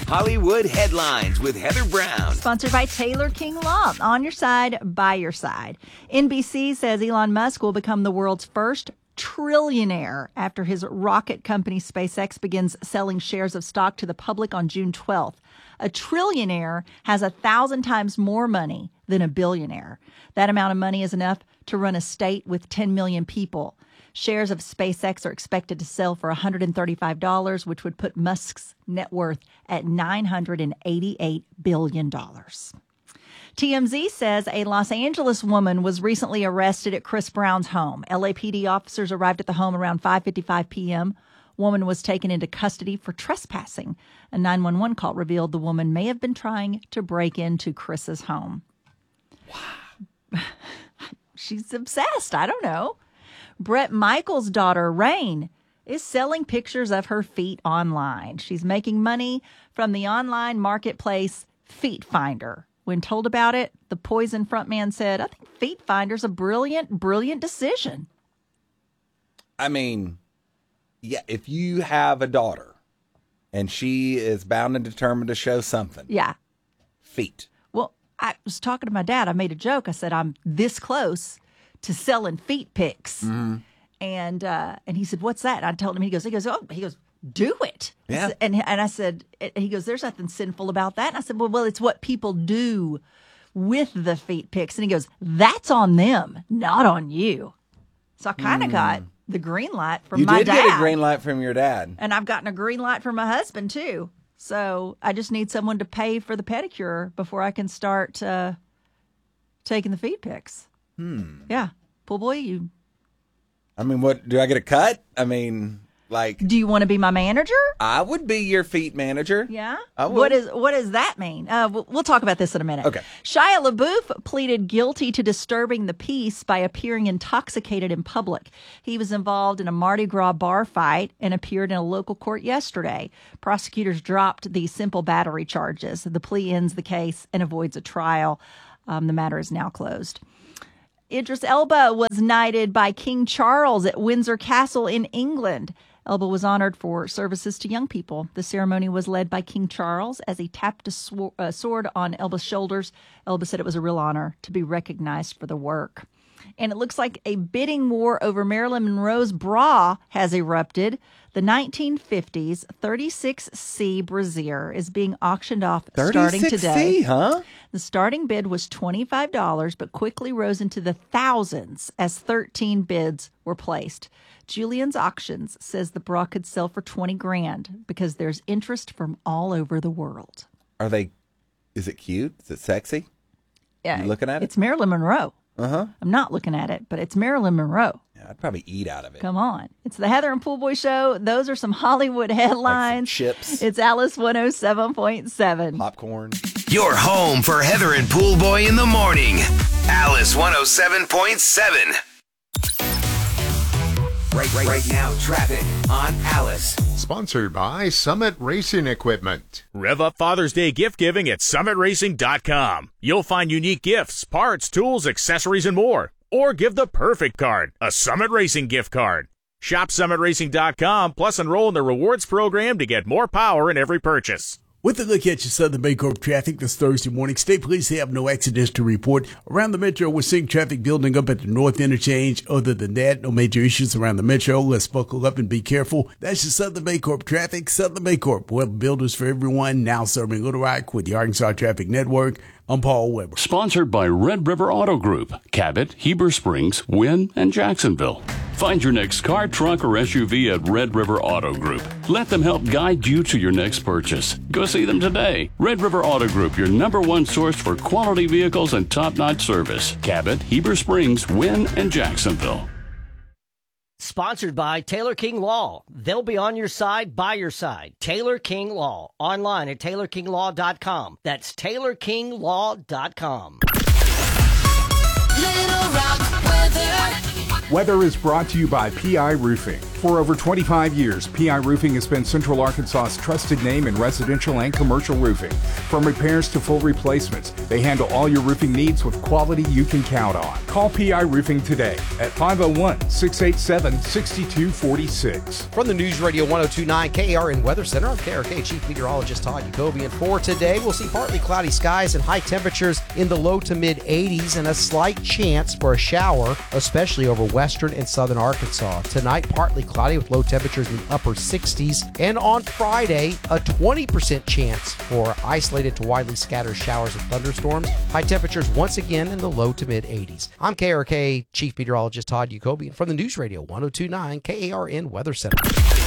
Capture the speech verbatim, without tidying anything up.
Hollywood Headlines with Heather Brown. Sponsored by Taylor King Law. On your side, by your side. N B C says Elon Musk will become the world's first trillionaire after his rocket company SpaceX begins selling shares of stock to the public on June twelfth. A trillionaire has a thousand times more money than a billionaire. That amount of money is enough to run a state with ten million people. Shares of SpaceX are expected to sell for one hundred thirty-five dollars, which would put Musk's net worth at nine hundred eighty-eight billion dollars. T M Z says a Los Angeles woman was recently arrested at Chris Brown's home. L A P D officers arrived at the home around five fifty-five p.m. Woman was taken into custody for trespassing. A nine one one call revealed the woman may have been trying to break into Chris's home. Wow. She's obsessed. I don't know. Bret Michaels' daughter, Rain, is selling pictures of her feet online. She's making money from the online marketplace Feet Finder. When told about it, the Poison frontman said, I think Feet Finder's a brilliant, brilliant decision. I mean, yeah, if you have a daughter and she is bound and determined to show something. Yeah. Feet. Well, I was talking to my dad. I made a joke. I said, I'm this close to selling feet pics. Mm-hmm. And uh, and he said, what's that? And I told him, he goes, he goes, oh, he goes, do it. Yeah. And and I said, and he goes, there's nothing sinful about that. And I said, well, well, it's what people do with the feet pics. And he goes, that's on them, not on you. So I kind of mm. got the green light from you my dad. You did get a green light from your dad. And I've gotten a green light from my husband, too. So I just need someone to pay for the pedicure before I can start uh, taking the feet pics. Hmm. Yeah. Pool boy, you... I mean, what, do I get a cut? I mean, like... Do you want to be my manager? I would be your feet manager. Yeah? I would. What, is, what does that mean? Uh, we'll, we'll talk about this in a minute. Okay. Shia LaBeouf pleaded guilty to disturbing the peace by appearing intoxicated in public. He was involved in a Mardi Gras bar fight and appeared in a local court yesterday. Prosecutors dropped the simple battery charges. The plea ends the case and avoids a trial. Um, the matter is now closed. Idris Elba was knighted by King Charles at Windsor Castle in England. Elba was honored for services to young people. The ceremony was led by King Charles as he tapped a sw- uh, sword on Elba's shoulders. Elba said it was a real honor to be recognized for the work. And it looks like a bidding war over Marilyn Monroe's bra has erupted. The nineteen fifties thirty-six C brassiere is being auctioned off starting today. thirty-six C, huh? The starting bid was twenty-five dollars, but quickly rose into the thousands as thirteen bids were placed. Julian's Auctions says the bra could sell for twenty grand because there's interest from all over the world. Are they, is it cute? Is it sexy? Yeah. You looking at it? It's Marilyn Monroe. Uh-huh. I'm not looking at it, but it's Marilyn Monroe. Yeah, I'd probably eat out of it. Come on. It's the Heather and Pool Boy Show. Those are some Hollywood headlines. Like some chips. It's Alice one oh seven point seven. Popcorn. Your home for Heather and Pool Boy in the morning. Alice one oh seven point seven. Right, right, right now, traffic on Alice. Sponsored by Summit Racing Equipment. Rev up Father's Day gift giving at summit racing dot com. You'll find unique gifts, parts, tools, accessories, and more. Or give the perfect card, a Summit Racing gift card. Shop summit racing dot com, plus enroll in the rewards program to get more power in every purchase. With a look at your Southern Baycorp traffic this Thursday morning, state police have no accidents to report. Around the metro, we're seeing traffic building up at the north interchange. Other than that, no major issues around the metro. Let's buckle up and be careful. That's your Southern Baycorp traffic. Southern Baycorp, web builders for everyone, now serving Little Rock with the Arkansas Traffic Network. I'm Paul Weber. Sponsored by Red River Auto Group, Cabot, Heber Springs, Wynn, and Jacksonville. Find your next car, truck, or S U V at Red River Auto Group. Let them help guide you to your next purchase. Go see them today. Red River Auto Group, your number one source for quality vehicles and top-notch service. Cabot, Heber Springs, Wynn, and Jacksonville. Sponsored by Taylor King Law. They'll be on your side, by your side. Taylor King Law. Online at taylor king law dot com. That's taylor king law dot com. Little Rock weather. Weather is brought to you by P I Roofing. For over twenty-five years, P I Roofing has been Central Arkansas's trusted name in residential and commercial roofing. From repairs to full replacements, they handle all your roofing needs with quality you can count on. Call P I Roofing today at five oh one, six eight seven, six two four six. From the News Radio one oh two point nine K A R N Weather Center, I'm K R K Chief Meteorologist Todd Jacobian. For today, we'll see partly cloudy skies and high temperatures in the low to mid eighties and a slight chance for a shower, especially over western and southern Arkansas. Tonight, partly cloudy with low temperatures in the upper sixties. And on Friday, a twenty percent chance for isolated to widely scattered showers and thunderstorms. High temperatures once again in the low to mid eighties. I'm K R K Chief Meteorologist Todd Jacobian from the News Radio one oh two point nine K A R N Weather Center.